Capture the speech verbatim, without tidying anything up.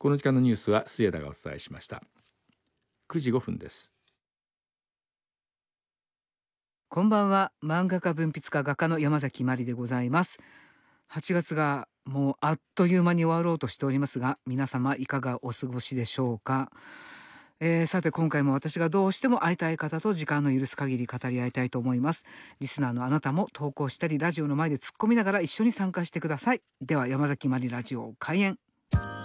この時間のニュースは末田がお伝えしました。くじごふんです。 こんばんは。漫画家文筆家画家の山崎まりでございます。はちがつがもうあっという間に終わろうとしておりますが、皆様いかがお過ごしでしょうか。えーさて今回も私がどうしても会いたい方と時間の許す限り語り合いたいと思います。リスナーのあなたも投稿したりラジオの前で突っ込みながら一緒に参加してください。では山崎まりラジオ開演。